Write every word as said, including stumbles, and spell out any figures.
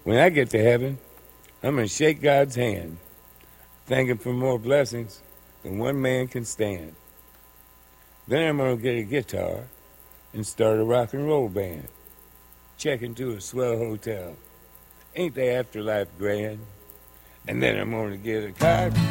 When I get to heaven, I'm going to shake God's hand, thank him for more blessings than one man can stand. Then I'm going to get a guitar and start a rock and roll band. Check into a swell hotel. Ain't the afterlife grand? And then I'm going to get a car